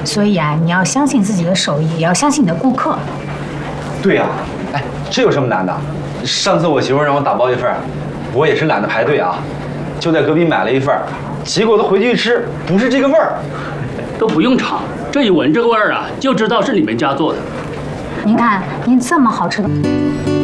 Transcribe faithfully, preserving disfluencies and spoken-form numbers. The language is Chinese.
所以啊，你要相信自己的手艺，也要相信你的顾客。 对呀，哎，这有什么难的？上次我媳妇让我打包一份，我也是懒得排队啊，就在隔壁买了一份，结果她回去一吃，不是这个味儿。 都不用尝，这一闻这个味儿啊，就知道是你们家做的。 您看，您这么好吃的。